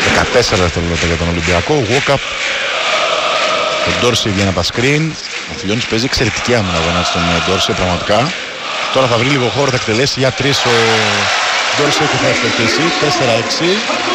14 δευτερόλεπτα για τον Ολυμπιακό. Walk-up. Ο Ντόρσεϊ βγαίνει από τα screen. Ο Φιλιώνης παίζει εξαιρετική άμυνα απέναντι στον Ντόρσεϊ, πραγματικά. Τώρα θα βρει λίγο χώρο, θα εκτελέσει για 3 ο Ντόρσεϊ και θα ευτυχίσει. 4-6.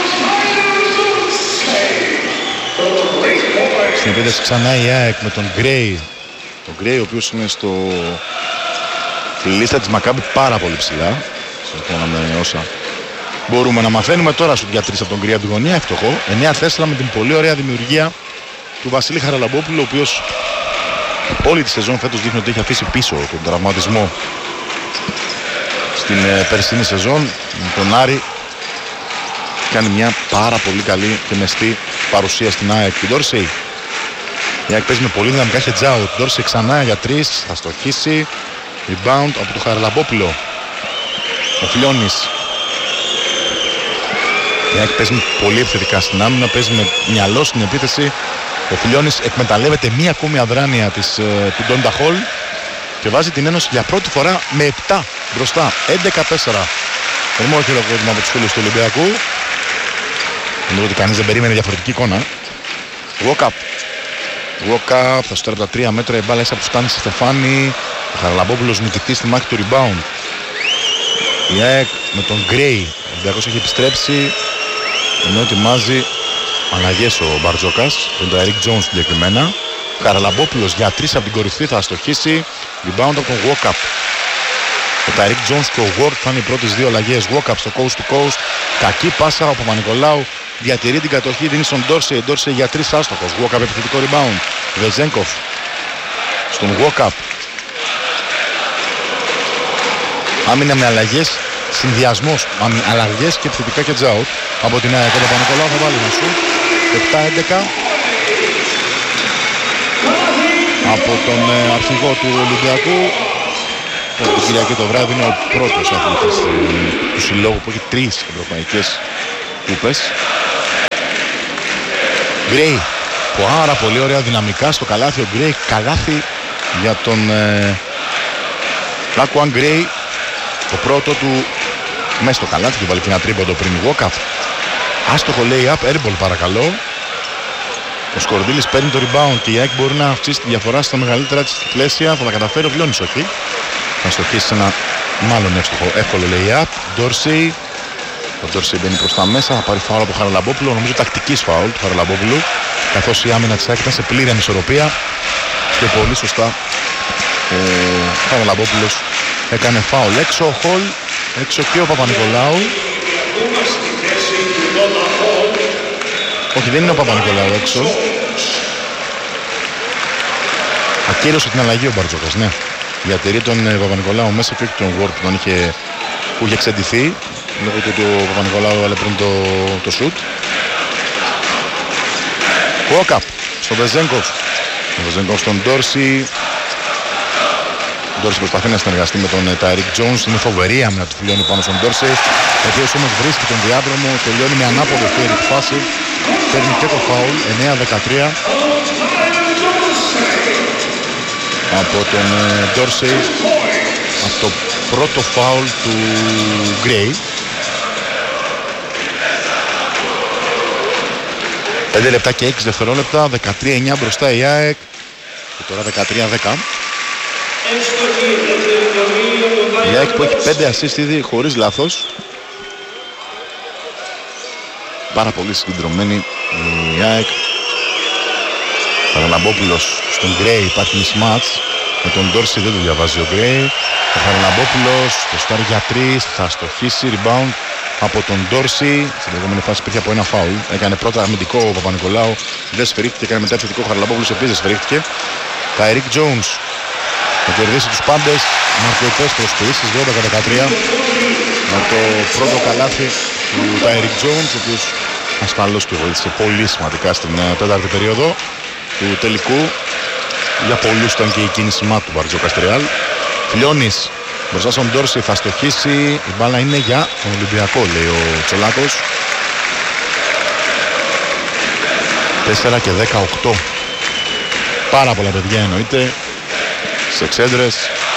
Στην επίθεση ξανά η ΑΕΚ με τον Γκρέι. Τον Γκρέι, ο οποίος είναι στη λίστα της Μακάμπι πάρα πολύ ψηλά. Σύμφωνα με όσα μπορούμε να μαθαίνουμε. Τώρα σου για 3 από τον Γκρέι από τη γωνία, εύστοχο. 9-4 με την πολύ ωραία δημιουργία του Βασίλη Χαραλαμπόπουλου, ο οποίος όλη τη σεζόν φέτος δείχνει ότι έχει αφήσει πίσω τον τραυματισμό στην περσινή σεζόν. Με τον Άρη κάνει μια πάρα πολύ καλή και μεστή παρουσία στην ΑΕΚ. Την Ντόρσεϊ. Η ΑΕΚ παίζει με πολύ δυναμικά heads out. Ντόρσεϊ ξανά για 3, θα στοχίσει. Rebound από τον Χαραλαμπόπουλο. Ο Φιλιώνης. Η ΑΕΚ παίζει πολύ επιθετικά στην άμυνα, παίζει με μυαλό στην επίθεση. Ο Φιλιώνης εκμεταλλεύεται μία ακόμη αδράνεια του Ντόντα Χολ και βάζει την Ένωση για πρώτη φορά με 7 μπροστά. 11-4. Θερμό χειροκρότημα από τους φίλους του Ολυμπιακού. Νομίζω ότι κανείς δεν περίμενε διαφορετική εικόνα. Walk-up. Walk-up, θα σουτάρει από τα 3 μέτρα. Η μπάλα έξω από τους Στάνης Στεφάνη. Ο Χαραλαμπόπουλος νικητής στη μάχη του rebound. Η ΑΕΚ με τον Γκρέι. Ο Ολυμπιακός έχει επιστρέψει, ενώ ετοιμάζει αλλαγές ο Μπαρτζόκας. Τον Eric Jones συγκεκριμένα. Χαραλαμπόπουλος για 3 από την κορυφή θα αστοχίσει. Rebound από τον Walk-up. Ο Eric Jones και ο Ward θα είναι οι πρώτες δύο αλλαγές. Walk-up στο coast to coast. Κακή πάσα από Παπα-Νικολάου. Διατηρεί την κατοχή, δίνει στον Ντόρσεϊ. Ντόρσεϊ για 3 άστοχος. Walk-up επιθετικό rebound. Βεζένκοφ στον Walk-up. Άμυνα με αλλαγές. Συνδυασμός αλλαγές και επιθετικά και out από την ΑΕΚ. Ο Παπα-Νικολάου θα βάλει ένα σουτ. 7-11 από τον αρχηγό του Ολυμπιακού. Την Κυριακή το βράδυ είναι ο πρώτος αθλητής του συλλόγου που έχει 3 ευρωπαϊκές κούπες. Γκρέι, πάρα πολύ ωραία δυναμικά στο καλάθι. Ο Γκρέι, καλάθι για τον Λάκουαν Γκρέι. Το πρώτο του μέσα στο καλάθι και βάλει και ένα τρίποντο πριν walk-up. Άστοχο lay-up, airball παρακαλώ. Ο Σκορδίλης παίρνει το rebound και η ΑΕΚ μπορεί να αυξήσει τη διαφορά στα μεγαλύτερα της πλαίσια. Θα τα καταφέρει ο Βλώνης, όχι. Θα στοχίσει σε ένα μάλλον εύκολο lay-up. Ντόρσεϊ. Ο Ντόρσεϊ μπαίνει προς τα μέσα, θα πάρει φάουλ από τον Χαραλαμπόπουλο. Νομίζω τακτικής φάουλ του Χαραλαμπόπουλου. Καθώς η άμυνα της ΑΕΚ ήταν σε πλήρη ανισορροπία. Και πολύ σωστά ο Χαραλαμπόπουλος έκανε φάουλ. Έξω ο Χολ, έξω και ο Παπα-Νικολάου. Όχι, δεν είναι ο Παπα-Νικολάου έξω. Ακύρωσε την αλλαγή ο Μπαρτζόκας, ναι. Διατηρεί τον Παπα-Νικολάου μέσα και όχι τον Ward που είχε εξεντηθεί. Λόγω του ότι ο Παπα-Νικολάου έβαλε πριν το shoot. Walk-up στον Βεζένκοφ. Ο Βεζένκοφ στον Ντόρσεϊ. Ο Ντόρσεϊ προσπαθεί να συνεργαστεί με τον Eric Jones. Είναι φοβερή άμυνα του Φιλιώνη πάνω στον Ντόρσεϊ, ο οποίος όμως βρίσκει τον διάδρομο, τελειώνει με ανάποδο χέρι τη φάση. Παίρνει και το φάουλ. 9-13 από τον Ντόρσεϊ, από το πρώτο φάουλ του Γκρέι. 5 λεπτά και 6 δευτερόλεπτα. 13-9 μπροστά η ΑΕΚ. Και τώρα 13-10. Η ΑΕΚ που έχει 5 assist ήδη χωρίς λάθος. Πάρα πολύ συγκεντρωμένη η ΑΕΚ. Χαραλαμπόπουλος στον Γκρέι, υπάρχει mismatch. Με τον Ντόρσεϊ δεν το διαβάζει ο Γκρέι. Ο Χαραλαμπόπουλος το στάρει για 3, θα στοχίσει, rebound από τον Ντόρσεϊ. Στην προηγούμενη φάση υπήρχε από ένα φάουλ. Έκανε πρώτα αμυντικό ο Παπα-Νικολάου, δεν σφυρίχτηκε, έκανε μετά επιθετικό. Ο Χαραλαμπόπουλος επίσης σφυρίχτηκε. Τα Eric Jones θα κερδίσει τους πάντες. Μαρκοϊπές προσποιήσεις 12-13 με το πρώτο καλάθι του Eric Jones, ο οποίος ασφαλώς και βοήθησε πολύ σημαντικά στην τέταρτη περίοδο του τελικού. Για πολλούς ήταν και η κίνηση του Μπαρτζόκα Ρεάλ. Φιλιώνης μπροστά στον Ντόρσεϊ, θα στοχίσει. Η μπάλα είναι για τον Ολυμπιακό, λέει ο Τσολάκος. 4 και 18. Πάρα πολλά παιδιά εννοείται σε εξέντρες.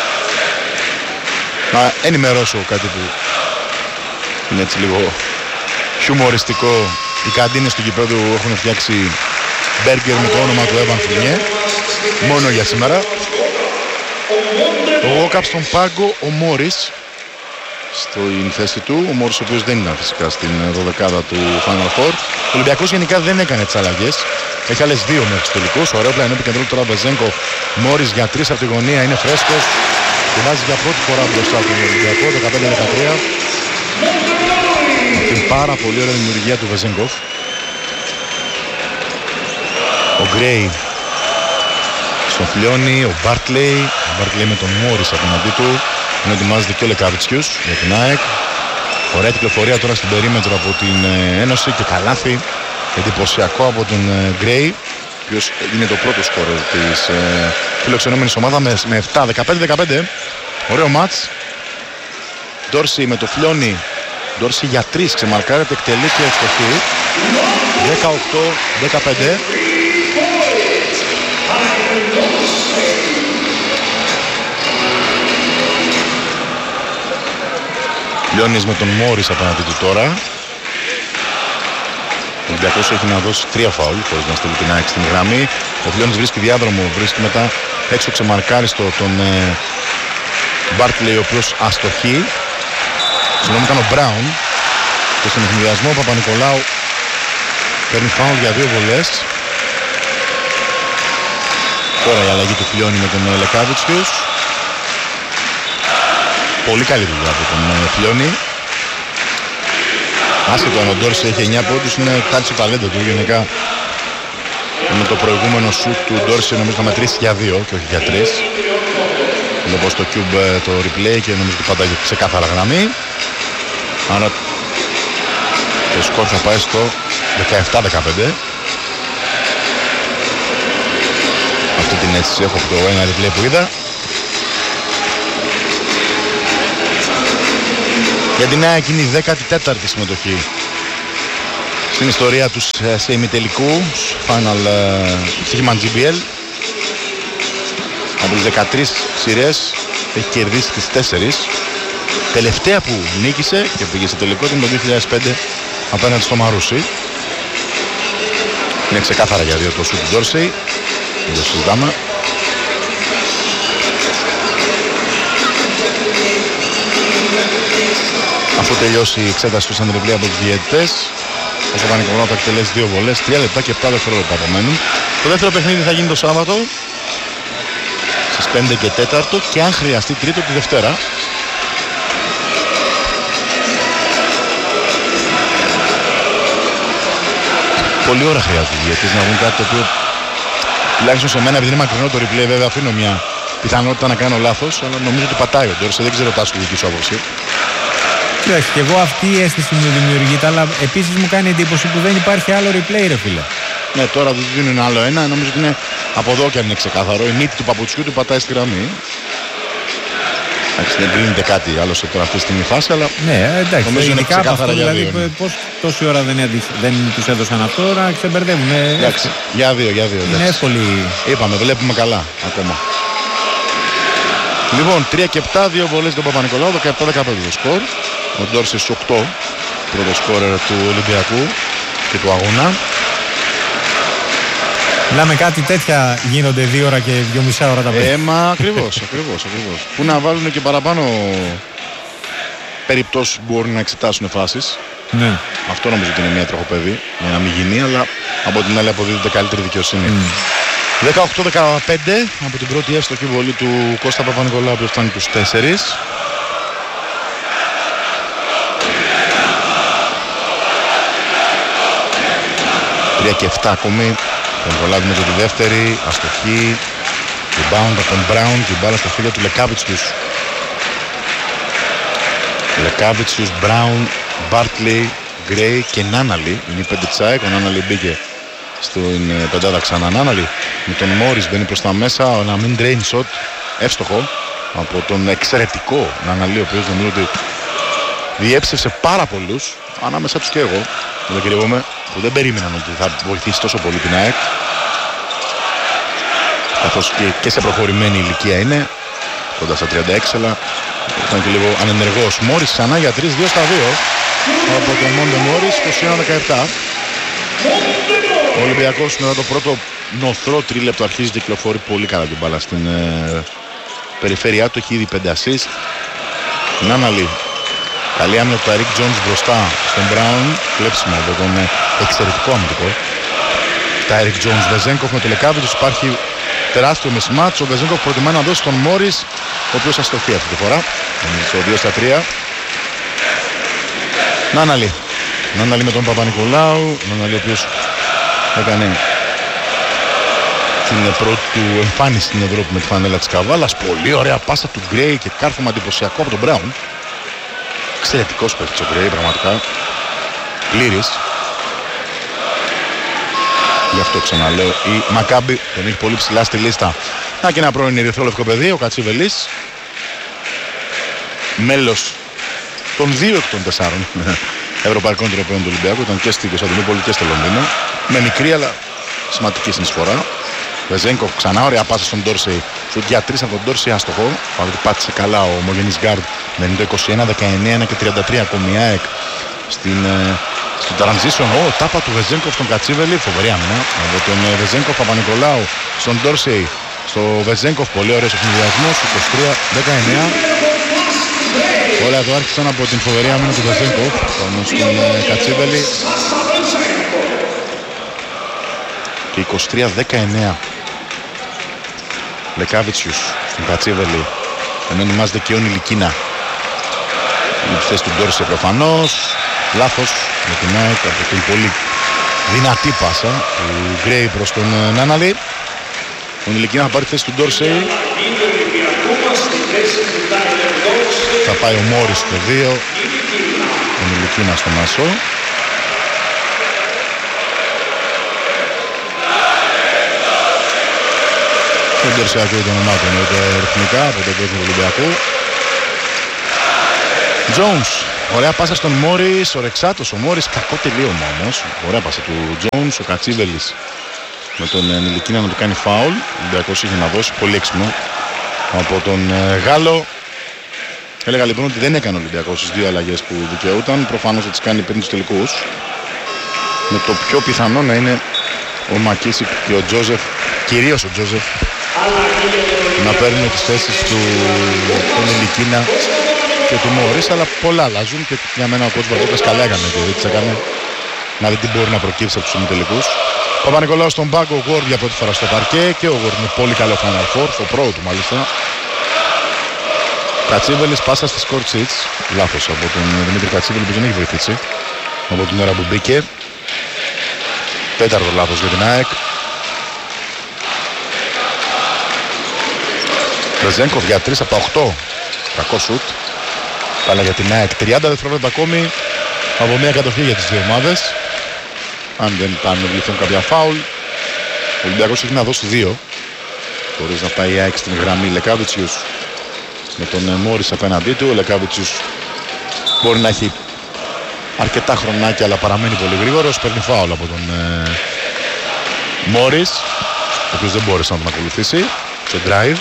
Να ενημερώσω κάτι που είναι έτσι λίγο χιουμοριστικό Οι καντίνες του γηπέδου έχουν φτιάξει μπέργκερ με το όνομα του Evan Fournier. Μόνο για σήμερα. Ο walk-up στον πάγκο, ο Μόρις στην θέση του. Ο Μόρις ο οποίος δεν ήταν φυσικά στην 12η του Final Four. Ο Ολυμπιακός γενικά δεν έκανε τις αλλαγές. Έχει άλλες δύο μέχρι τους τελικούς. Ωραίο πλάνο επικεντρώνει τώρα Βεζένκοφ. Μόρις για 3 από τη γωνία, είναι φρέσκος. Και βάζει για πρώτη φορά μπροστά του Ολυμπιακό, 15-13. Από την πάρα πολύ ωραία δημιουργία του Βεζένκοφ. Ο Γκρέι στον Φιλιώνη, ο Μπάρτλεϊ. Ο Μπάρτλεϊ με τον Μόρις απέναντί του. Ενώ ετοιμάζεται και ο Λεκάβιτσκιους για την ΑΕΚ. Ωραία κυκλοφορία τώρα στην περίμετρο από την Ένωση και καλάθι εντυπωσιακό από τον Γκρέι, ο οποίος είναι το πρώτο σκόρερ της φιλοξενούμενης ομάδα με 7, 15-15. Ωραίο μάτς. Ντόρσι με το Φιλιώνη. Ντόρσι για 3 ξεμαρκάρεται, εκτελεί και ευστοχή. 18-15. Λιώνης με τον Μόρις απέναντι του τώρα. Ο Ολυμπιακός έχει να δώσει 3 φάουλ χωρίς να στείλει την ΑΕΚ στην γραμμή. Ο Λιώνης βρίσκει διάδρομο, βρίσκει μετά έξω ξεμαρκάριστο τον Μπάρτλεϊ, ο οποίος αστοχεί. Συγγνώμη, ήταν ο Μπράουν. Και στον ευνηδιασμό ο Παπα-Νικολάου παίρνει φάουλ για 2 βολές. Τώρα η αλλαγή του Φιλιώνη με τον Λεκάβιτσκιους. Πολύ καλή δουλειά από τον Φιλιώνη. Άσχετο αν ο Ντόρση έχει 9 πόντους, είναι κάτι στο ταλέντο του. Γενικά με το προηγούμενο σουτ του Ντόρση νομίζω θα μετρήσει για 2 και όχι για 3. Βλέπω στο Cube το replay και νομίζω ότι πάντα έχει ξεκάθαρα γραμμή. Άρα το σκορ θα πάει στο 17-15. Αυτή την αίσθηση έχω από το ένα replay που είδα. Για την ΑΕΚ είναι η 14η συμμετοχή στην ιστορία τους σε ημιτελικού Final Sigma GBL. Από τις 13 σειρές έχει κερδίσει τις 4. Τελευταία που νίκησε και πήγε σε τελικό ήταν το 2005 απέναντι στο Μαρούσι. Είναι ξεκάθαρα για 2 το σουτ του Ντόρσεϊ. Δεν το συζητάμε. Αφού τελειώσει η εξέταση του σαν τριπλή από τους διαιτητές, ο Παπα-Νικολάου θα εκτελέσει 2 βολές, 3 λεπτά και 7 δευτερόλεπτα απομένουν. Το δεύτερο παιχνίδι θα γίνει το Σάββατο στις 5 και 4 και αν χρειαστεί τρίτο τη Δευτέρα. Πολλή ώρα χρειάζεται οι διαιτητές να βγουν κάτι το οποίο τουλάχιστον σε μένα, επειδή είναι μακρινό το replay, βέβαια αφήνω μια πιθανότητα να κάνω λάθος, αλλά νομίζω ότι πατάει ο Ντόρση, δεν ξέρω τάσου δική σου άποψη. Κοιτάξτε, και εγώ αυτή η αίσθηση μου δημιουργείται, αλλά επίσης μου κάνει εντύπωση που δεν υπάρχει άλλο replay, ρε φίλε. Ναι, τώρα του δίνουν άλλο ένα, νομίζω ότι είναι από εδώ και αν είναι ξεκάθαρο. Η μύτη του παπουτσιού του πατάει στη γραμμή. Εντάξει, δεν κρίνεται κάτι άλλο σε τώρα αυτή τη στιγμή φάση, αλλά ναι, εντάξει, νομίζω είναι ξεκάθαρα για 2. Δηλαδή, πώς τόση ώρα δεν τους έδωσαν αυτό, να ξεμπερδεύουν. Εντάξει, για 2. Είναι εύκολη. Είπαμε, βλέπουμε καλά ακόμα. Λοιπόν, 3 και 7, 2 βολές τον Παπα-Νικολάου, 17-15 το σκορ. Ο Ντόρση 8, πρώτο σκόρερ του Ολυμπιακού και του αγώνα. Μιλάμε κάτι τέτοια γίνονται 2 ώρα και 2,5 ώρα τα παιδιά. Μα ακριβώς. Που να βάλουν και παραπάνω περιπτώσεις που μπορούν να εξετάσουν φάσεις. Ναι. Αυτό νομίζω ότι είναι μια τροχοπέδη για να μην γίνει, αλλά από την άλλη αποδίδεται καλύτερη δικαιοσύνη. 18-15 από την πρώτη εύστοχη βολή του Κώστα Παπα-Νικολάου που φτάνει τους 4. Και 7 ακόμη. Τον Νικολάου μέσα τη δεύτερη. Αστοχή. Rebound από τον Μπράουν. Την μπάλα στα χέρια του Λεκάβιτσκιους. Λεκάβιτσκιους, Μπράουν, Μπάρτλεϊ, Γκρέι και Νάναλι. Είναι η 5 τσάικ. Ο Νάναλι μπήκε στην πεντάδα ξανά. Νάναλι με τον Μόρις μπαίνει προς τα μέσα. Ένα μην drain shot. Εύστοχο από τον εξαιρετικό Νάναλι, ο οποίος νομίζω ότι διέψευσε πάρα πολλούς. Ανάμεσα τους και εγώ. Δεν κρύβομαι, που δεν περίμεναν ότι θα βοηθήσει τόσο πολύ την ΑΕΚ, καθώς και σε προχωρημένη ηλικία είναι κοντά στα 36, αλλά ήταν και λίγο ανενεργός. Μόρις ξανά για 3, 2 στα 2 από τον Μόντο Μόρις, 21-17. Ο Ολυμπιακός μετά το πρώτο νοθρό τρίλεπτο αρχίζει και κυκλοφορεί πολύ καλά την μπάλα στην περιφέρειά του. Έχει ήδη 5 assist. Νάναλι. Καλή άμυνα του Τάιρικ Τζόνς μπροστά στον Μπράουν. Κλέψιμο από τον εξαιρετικό αμυντικό Τάιρικ Τζόνς. Βεζένκοφ με το Λεκάβιτς. Υπάρχει τεράστιο μεσημάτς. Ο Βεζένκοφ προτιμά να δώσει τον Μόρις, ο οποίος αστοχεί αυτή τη φορά. Στο 2-3. Νάναλι. Νάναλι με τον Παπα-Νικολάου. Νάναλι ο οποίος έκανε την πρώτη του εμφάνιση στην Ευρώπη με τη φανέλα της Καβάλας. Πολύ ωραία πάσα του Γκρέι και κάρφωμα εντυπωσιακό από τον Μπράουν. Εξαιρετικός παίκτης ο Γκρέι, πραγματικά πλήρης. Γι' αυτό ξαναλέω, η Μακάμπι τον έχει πολύ ψηλά στη λίστα. Να και ένα πρώην ερυθρόλευκο παιδί, ο Κατσίβελης. Μέλος των 2 εκ των 4 ευρωπαϊκών τροπέων του Ολυμπιακού. Ήταν και στην Κωνσταντινούπολη και στο Λονδίνο. Με μικρή αλλά σημαντική συνεισφορά. Βεζένκοφ ξανά, ωραία πάσα στον Ντόρσεϊ. Σουτ για 3 από τον Ντόρσεϊ, άστοχο. Παρότι πάτησε καλά ο ομογενής γκάρντ. Με το 21-19 και 33 ακόμη ΑΕΚ στο transition. Τάπα του Βεζένκοφ στον Κατσίβελη. Φοβερή άμυνα από τον Βεζένκοφ Παπα-Νικολάου στον Ντόρσεϊ. Στο Βεζένκοφ, πολύ ωραίος ευνηδιασμός. 23-19. Όλα εδώ άρχισαν από την φοβερή άμυνα του Βεζένκοφ στον Κατσίβελη. Και 23-19. Λεκάβιτσιους στον Κατσίβελη. Ενώ ετοιμάζεται και ο Νιλικίνα. Η θέση του Ντόρσε προφανώς. Λάθος με την ΑΕΚ από την πολύ δυνατή πάσα του Γκρέι προς τον Νάναλι. Ο Νιλικίνα θα πάρει θέση του Ντόρσεϊ. Θα πάει ο Μόρις στο 2. Ο Νιλικίνα στο Μασό. Δεν Ντόρσεϊ ακούει το όνομά του ρυθμικά από τον κόσμο του Ολυμπιακού. Τζόουνς. Ωραία πάσα στον Μόρις, ο Ρεξάτος, ο Μόρις, κακό τελείωμα όμως. Ωραία πάσα του Τζόουνς, ο Κατσίβελης με τον Νιλικίνα να του κάνει φάουλ. Ο Ολυμπιακός είχε να δώσει, πολύ έξυπνο από τον Γάλλο. Έλεγα λοιπόν ότι δεν έκανε ο Ολυμπιακός τις 2 αλλαγές που δικαιούταν. Προφανώς θα τις κάνει πριν τους τελικούς. Με το πιο πιθανό να είναι ο Μακίσικ και ο Τζόζεφ, κυρίως ο Τζόζεφ, να παίρνουν τις θέσεις του Νιλικίνα και του Μόρις, αλλά πολλά αλλάζουν και για μένα ο κότς Βαρκώτας καλά έκανε και δεν τις έκανε να δει τι μπορεί να προκύψει από τους ημιτελικούς. Παπα-Νικολάου στον πάγκο, ο Γουόρντ για πρώτη φορά στο παρκέ και ο Γουόρντ είναι πολύ καλό Final Four, στο πρώτο του μάλιστα. Κατσίβελης πάσα στη Σκορτσίτς, λάθος από τον Δημήτρη Κατσίβελη που δεν έχει βοηθήσει από την ώρα που μπήκε. Τέταρτο λάθος για την ΑΕΚ. Βεζένκοφ για 3 από τα 8, κακό σουτ. Αλλά για την ΑΕΚ 30 δευτερόλεπτα ακόμη από μια κατοχή για τις δύο ομάδες. Αν δεν πανευληθούν κάποια φάουλ, ο Ολυμπιακός έχει να δώσει 2 χωρίς να πάει η ΑΕΚ στην γραμμή. Λεκάβιτσιους με τον Μόρις απέναντί του. Ο Λεκάβιτσιους μπορεί να έχει αρκετά χρονάκια αλλά παραμένει πολύ γρήγορος. Παίρνει φάουλ από τον Μόρις, ο οποίος δεν μπόρεσε να τον ακολουθήσει στο drive.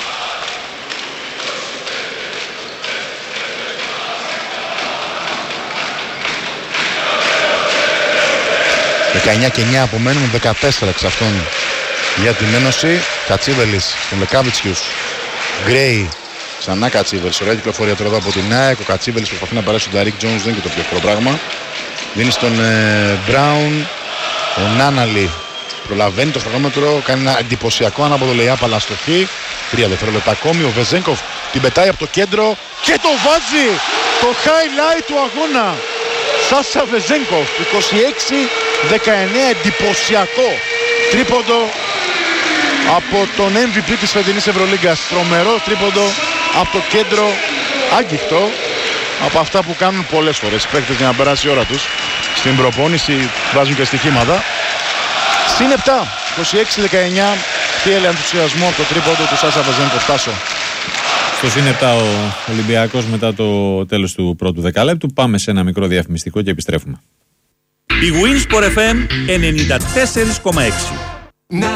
19 και 9 απομένουν, 14 εξ αυτών για την Ένωση. Κατσίβελης, τον Λεκάβιτσιους, Γκρέι, ξανά Κατσίβελης. Ωραία κυκλοφορία τώρα εδώ από την ΑΕΚ. Ο Κατσίβελης προσπαθεί να περάσει τον Τάιρικ Τζόνς, δεν είναι και το πιο εύκολο πράγμα. Δίνει στον Μπράουν. Ο Νάναλι προλαβαίνει το χρονόμετρο, κάνει ένα εντυπωσιακό ανάποδο lay-up αλλά αστοχή. 3 δευτερόλεπτα ακόμη. Ο Βεζένκοφ την πετάει από το κέντρο και το βάζει! Το highlight του αγώνα! Σάσα Βεζένκοφ, 26-19, εντυπωσιακό τρίποντο από τον MVP της φετινής Ευρωλίγκας. Τρομερό τρίποντο από το κέντρο, άγγιχτο, από αυτά που κάνουν πολλές φορές οι παίκτες για να περάσει η ώρα τους. Στην προπόνηση βάζουν και στοιχήματα. Συν 7, 26-19, θέλει ενθουσιασμό από το τρίποντο του Σάσα Βεζένκοφ. Τάσο. Στο συν 7 ο Ολυμπιακός μετά το τέλος του πρώτου δεκαλέπτου. Πάμε σε ένα μικρό διαφημιστικό και επιστρέφουμε. Η Winsport FM 94,6.